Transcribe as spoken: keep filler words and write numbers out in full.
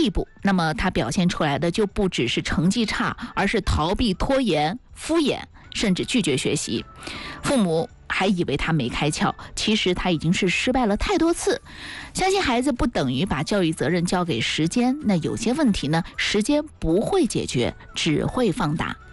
地步，那么他表现出来的就不只是成绩差，而是逃避、拖延、敷衍，甚至拒绝学习。父母还以为他没开窍，其实他已经是失败了太多次。相信孩子不等于把教育责任交给时间，那有些问题呢，时间不会解决，只会放大。